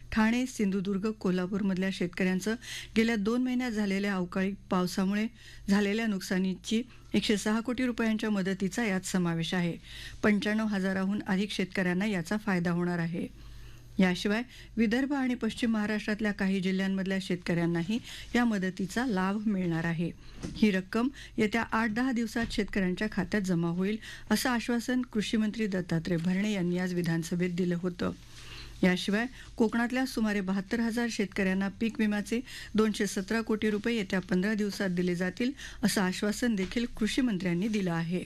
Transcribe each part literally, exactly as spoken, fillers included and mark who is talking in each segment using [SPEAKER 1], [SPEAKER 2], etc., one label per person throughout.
[SPEAKER 1] ठाणे, सिंधुदुर्ग, कोल्हापूरमधल्या शेतकऱ्यांचं गेल्या दोन महिन्यात झालेल्या अवकाळी पावसामुळे झालेल्या नुकसानीची एकशे सहा कोटी रुपयांच्या मदतीचा यात समावेश आहे. पंच्याण्णव हजाराहून अधिक शेतकऱ्यांना याचा फायदा होणार आहे. याशिवाय विदर्भ आणि पश्चिम महाराष्ट्रातल्या काही जिल्ह्यांमधल्या शेतकऱ्यांनाही या मदतीचा लाभ मिळणार आहे. ही रक्कम येत्या आठ दहा दिवसात शेतकऱ्यांच्या खात्यात जमा होईल असं आश्वासन कृषीमंत्री दत्तात्रय भरणे यांनी आज विधानसभेत दिलं होतं. याशिवाय कोकणातल्या सुमारे बहात्तर हजार शेतकऱ्यांना पीक विम्याचे दोनशे सतरा कोटी रुपये येत्या पंधरा दिवसात दिले जातील असं आश्वासन देखील कृषीमंत्र्यांनी दिलं आहे.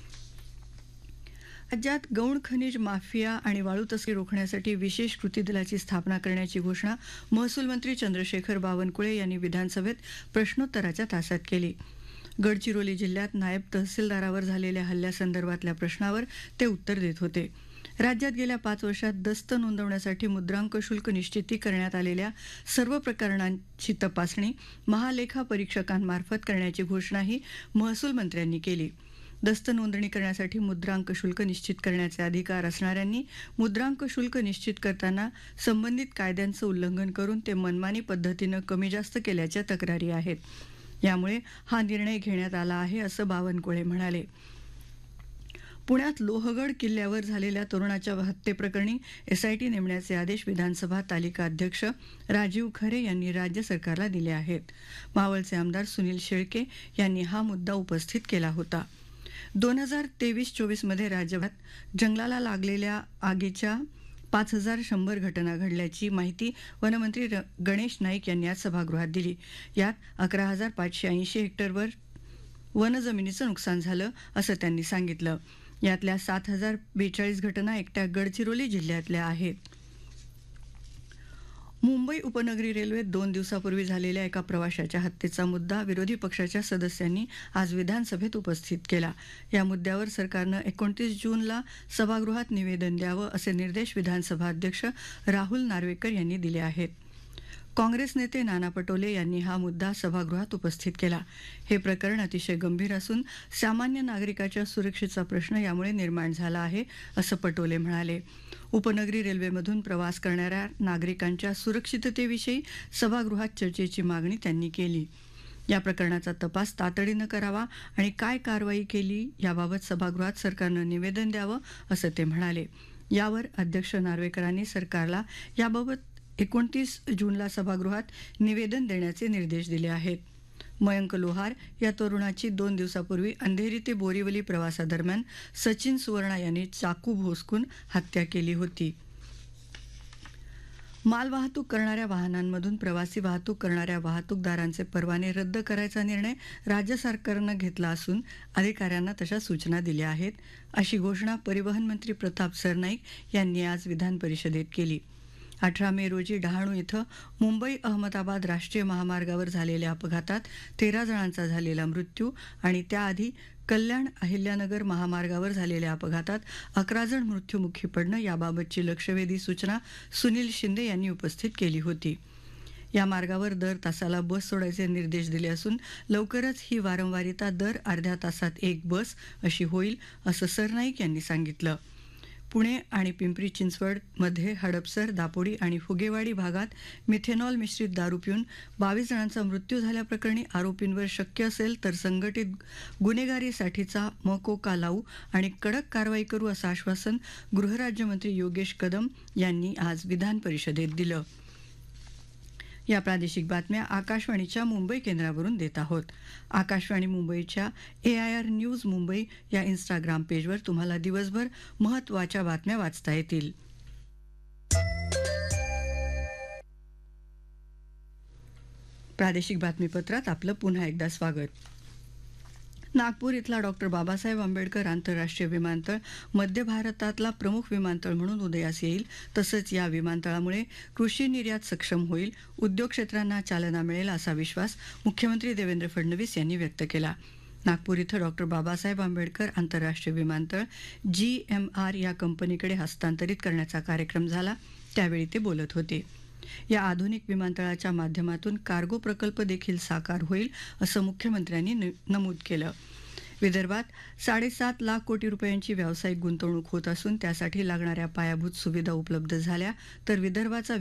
[SPEAKER 1] राज्यात गौण खनिज माफिया आणि वाळू तस्करी रोखण्यासाठी विशेष कृती दलाची स्थापना करण्याची घोषणा महसूल मंत्री चंद्रशेखर बावनकुळे यांनी विधानसभेत प्रश्नोत्तराच्या तासात केली. गडचिरोली जिल्ह्यात नायब तहसीलदारावर झालेल्या हल्ल्यासंदर्भातल्या प्रश्नावर ते उत्तर देत होते. राज्यात गेल्या पाच वर्षात दस्त नोंदवण्यासाठी मुद्रांक शुल्क निश्चिती करण्यात आलेल्या सर्व प्रकरणांची तपासणी महालेखा परीक्षकांमार्फत करण्याची घोषणाही महसूल मंत्र्यांनी केली. दस्त नोंदणी करण्यासाठी मुद्रांक शुल्क निश्चित करण्याचे अधिकार असणाऱ्यांनी मुद्रांक शुल्क निश्चित करताना संबंधित कायद्यांचं उल्लंघन करून ते मनमानी पद्धतीनं कमी जास्त केल्याच्या तक्रारी आहेत. यामुळे हा निर्णय घेण्यात आला आहे असं बावनकुळे म्हणाले. पुण्यात लोहगड किल्ल्यावर झालेल्या तरुणाच्या हत्येप्रकरणी एसआयटी नेमण्याचे आदेश विधानसभा तालिका अध्यक्ष राजीव खरे यांनी राज्य सरकारला दिले आहेत. मावळचे आमदार सुनील शेळके यांनी हा मुद्दा उपस्थित केला होता. दोन हजार तेवीस चोवीस मध्ये राज्यभरात जंगलाला लागलेल्या आगीच्या पाच हजार शंभर घटना घडल्याची माहिती वनमंत्री गणेश नाईक यांनी आज सभागृहात दिली. यात अकरा हजार पाचशे ऐंशी हेक्टरवर वनजमिनीचं नुकसान झालं असं त्यांनी सांगितलं. यातल्या सात हजार बेचाळीस घटना एकट्या गडचिरोली जिल्ह्यातल्या आहेत. मुंबई उपनगरी रेल्वेत दोन दिवसापूर्वी झालेल्या एका प्रवाशाच्या हत्येचा मुद्दा विरोधी पक्षाच्या सदस्यांनी आज विधानसभेत उपस्थित केला. या मुद्द्यावर सरकारनं एकोणतीस जूनला सभागृहात निवेदन द्यावं असे निर्देश विधानसभा अध्यक्ष राहुल नार्वेकर यांनी दिले आहेत. काँग्रेस नेते नाना पटोले यांनी हा मुद्दा सभागृहात उपस्थित केला. हे प्रकरण अतिशय गंभीर असून सामान्य नागरिकाच्या सुरक्षेचा प्रश्न यामुळे निर्माण झाला आहे असं पटोले म्हणाले. उपनगरी रेल्वेमधून प्रवास करणाऱ्या नागरिकांच्या सुरक्षिततेविषयी सभागृहात चर्चेची मागणी त्यांनी केली. या प्रकरणाचा तपास तातडीनं करावा आणि काय कारवाई केली याबाबत सभागृहात सरकारनं निवेदन द्यावं असं ते म्हणाले. यावर अध्यक्ष नार्वेकरांनी सरकारला याबाबत एकोणतीस जूनला सभागृहात निवेदन देण्याचे निर्देश दिले आहेत. मयंक लोहार या तरुणाची दोन दिवसापूर्वी अंधेरी ते बोरीवली प्रवासादरम्यान सचिन सुवर्णा यांनी चाकू भोसकून हत्या केली होती. मालवाहतूक करणाऱ्या वाहनांमधून प्रवासी वाहतूक करणाऱ्या वाहतूकदारांचे परवाने रद्द करायचा निर्णय राज्य सरकारनं घेतला असून अधिकाऱ्यांना तशा सूचना दिल्या आहेत, अशी घोषणा परिवहन मंत्री प्रताप सरनाईक यांनी आज विधान परिषदेत केली. अठरा मे रोजी डहाणू इथं मुंबई अहमदाबाद राष्ट्रीय महामार्गावर झालेल्या अपघातात तेरा जणांचा झालेला मृत्यू आणि त्याआधी कल्याण अहिल्यानगर महामार्गावर झालेल्या अपघातात अकरा जण मृत्यूमुखी पडणं याबाबतची लक्षवेधी सूचना सुनील शिंदे यांनी उपस्थित केली होती. या मार्गावर दर तासाला बस सोडायचे निर्देश दिले असून लवकरच ही वारंवारिता दर अर्ध्या तासात एक बस अशी होईल असं सरनाईक यांनी सांगितलं. पुणे आणि पिंपरी चिंचवड मध्ये हडपसर, दापोडी आणि फुगेवाडी भागात मिथेनॉल मिश्रित दारू पिऊन बावीस जणांचा मृत्यू झाल्याप्रकरणी आरोपींवर शक्य असेल तर संघटित गुन्हेगारीसाठीचा मकोका लावू आणि कडक कारवाई करू असं आश्वासन गृहराज्यमंत्री योगेश कदम यांनी आज विधान परिषदेत दिलं. या प्रादेशिक बातम्या आकाशवाणीच्या मुंबई केंद्रावरून देत आहोत. आकाशवाणी मुंबईच्या ए आय आर न्यूज मुंबई या इंस्टाग्राम पेजवर तुम्हाला दिवसभर महत्त्वाच्या बातम्या वाचता येतील. प्रादेशिक बातमीपत्रात आपलं पुन्हा एकदा स्वागत. नागपूर इथला डॉक्टर बाबासाहेब आंबेडकर आंतरराष्ट्रीय विमानतळ मध्य भारतातला प्रमुख विमानतळ म्हणून उदयास येईल. तसंच या विमानतळामुळे कृषी निर्यात सक्षम होईल, उद्योग क्षेत्रांना चालना मिळेल असा विश्वास मुख्यमंत्री देवेंद्र फडणवीस यांनी व्यक्त केला. नागपूर इथं डॉक्टर बाबासाहेब आंबेडकर आंतरराष्ट्रीय विमानतळ जी एम आर या कंपनीकडे हस्तांतरित करण्याचा कार्यक्रम झाला, त्यावेळी ते बोलत होते. या आधुनिक विमानतळाच्या माध्यमातून कार्गो प्रकल्प देखील साकार होईल असं मुख्यमंत्र्यांनी नमूद केलं. विदर्भात साडेसात लाख कोटी रुपयांची व्यावसायिक गुंतवणूक होत असून त्यासाठी लागणाऱ्या पायाभूत सुविधा उपलब्ध झाल्या तर विदर्भाचा